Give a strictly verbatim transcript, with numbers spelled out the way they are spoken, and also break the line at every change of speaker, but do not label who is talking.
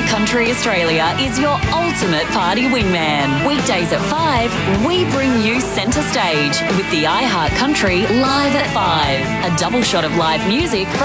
iHeart Country Australia is your ultimate party wingman. Weekdays at five, we bring you centre stage with the iHeart Country Live at five. A double shot of live music from